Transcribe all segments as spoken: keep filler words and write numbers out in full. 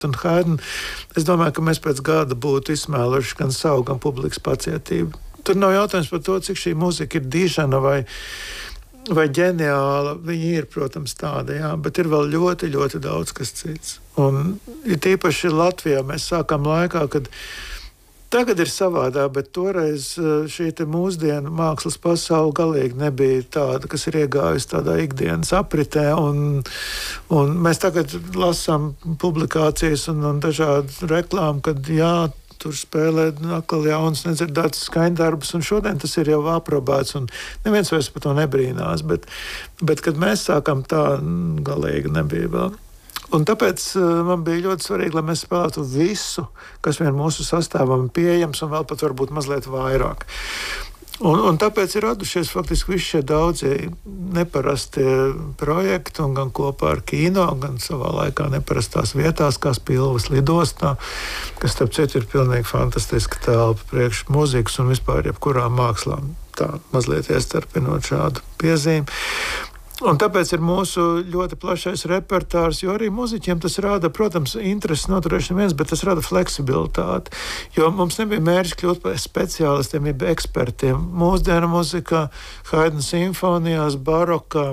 un Haydn. Es domāju, ka mēs pēc gada būtu izsmēluši gan savu, gan publikas pacietību. Tur nav jautājums par to, cik šī mūzika ir dižana vai, vai ģeniāla. Viņa ir, protams, tāda, jā, bet ir vēl ļoti, ļoti daudz kas cits. Un ir tīpaši Latvijā mēs sākam laikā, kad tagad ir savādāk, bet toreiz šī te mūsdienu mākslas pasaule galīgi nebija tāda, kas ir iegājusi tādā ikdienas apritē. Un, un mēs tagad lasām publikācijas un, un dažādu reklāmu, kad jā, tur spēlē atkal jaunas nedzirdētas skaņdarbus, un šodien tas ir jau aprobēts, un neviens vairs par to nebrīnās. Bet, bet kad mēs sākam, tā galīgi nebija vēl. Un tāpēc man bija ļoti svarīgi, lai mēs spēlētu visu, kas vien mūsu sastāvam ir pieejams, un vēl pat varbūt mazliet vairāk. Un, un tāpēc ir radušies faktiski visi šie daudzie neparastie projekti, un gan kopā ar kino, gan savā laikā neparastās vietās, kā Spilvas lidostā, kas, starp citu, ir pilnīgi fantastiska telpa priekš mūzikas un vispār jebkurām mākslām, tā mazliet iestarpinot šādu piezīmi. Un tāpēc ir mūsu ļoti plašais repertārs, jo arī muziķiem tas rada, protams, interesi noturēšana viens, bet tas rada fleksibilitāti. Jo mums nebija mērķis kļūt par speciālistiem, jeb ekspertiem. Mūsdienu muzikā, Haydna simfonijās, barokā,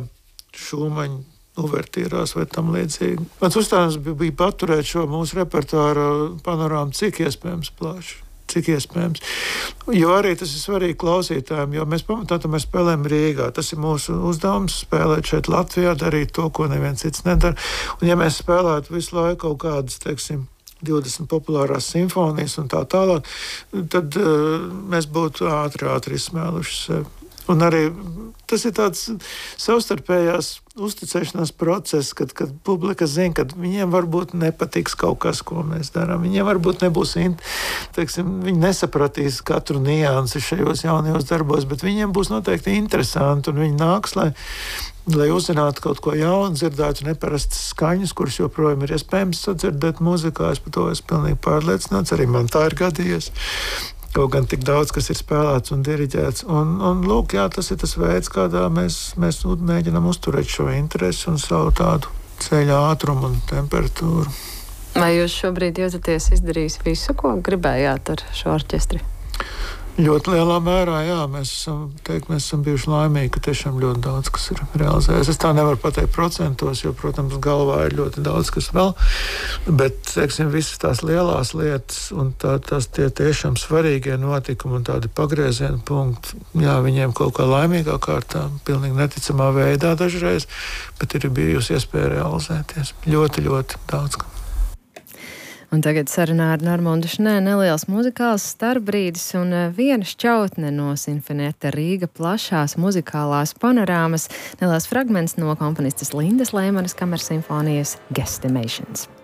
Šūmaņa uvertīrās vai tam līdzīgi. Mans uzdevums bija, bija paturēt šo mūsu repertāru panorāmu cik iespējams plaši. Cik iespējams. Jo arī tas ir svarīgi klausītājiem, jo mēs pamatā mēs spēlējam Rīgā. Tas ir mūsu uzdevums spēlēt šeit Latvijā, darīt to, ko neviens cits nedara. Un ja mēs spēlētu visu laiku kaut kādas, teiksim, divdesmit populārās simfonijas un tā tālāk, tad uh, mēs būtu ātri, ātri izsmēluši sevi. Un arī tas ir tāds savstarpējās uzticēšanās process, kad, kad publika zina, ka viņiem varbūt nepatiks kaut kas, ko mēs darām. Viņiem varbūt nebūs, teiksim, viņi nesapratīs katru niansi šajos jaunajos darbos, bet viņiem būs noteikti interesanti, un viņi nāks, lai, lai uzzinātu kaut ko jaunu, dzirdētu neparastas skaņas, kuras joprojām ir iespējams sadzirdēt mūzikā. Es par to esmu pilnīgi pārliecināts, arī man tā ir gadījies. Kaut gan tik daudz, kas ir spēlēts un diriģēts. Un, un lūk, jā, tas ir tas veids, kādā mēs, mēs mēģinām uzturēt šo interesi un savu tādu ceļa ātrumu un temperatūru. Vai jūs šobrīd jūtaties izdarījis visu, ko gribējāt ar šo orķestri? Ļoti lielā mērā, jā, mēs esam, teikt, mēs esam bijuši laimīgi, ka tiešām ļoti daudz, kas ir realizējies. Es tā nevaru pateikt procentos, jo, protams, galvā ir ļoti daudz, kas vēl, bet, teiksim, visas tās lielās lietas un tā, tās tie tiešām svarīgie notikumi un tādi pagrieziena punkti, jā, viņiem kaut kā laimīgā kārtā, pilnīgi neticamā veidā dažreiz, bet ir bijusi iespēja realizēties. Ļoti, ļoti daudz. Un tagad sarunā ar Narmondu Šnē neliels muzikāls starpbrīdis un viena šķautne no Sinfonietta Rīga plašās muzikālās panorāmas, neliels fragments no komponistes Lindas Leimanas kamersimfonijas Guesstimations.